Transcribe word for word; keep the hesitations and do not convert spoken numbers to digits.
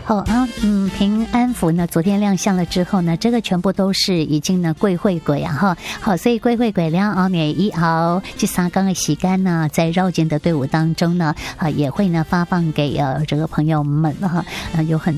好啊，嗯，平安符呢，昨天亮相了之后呢，这个全部都是已经呢贵会鬼啊哈，好，所以贵会鬼亮后呢，以后这三缸的时间呢，在绕境的队伍当中呢，啊，也会呢发放给呃这个朋友们哈，啊，有很